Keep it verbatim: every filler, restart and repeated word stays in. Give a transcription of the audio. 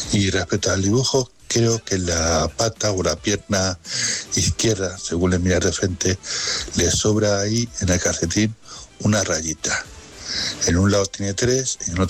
Y respecto al dibujo, creo que la pata o la pierna izquierda, según le miras de frente, le sobra ahí en el calcetín una rayita. En un lado tiene tres, en otro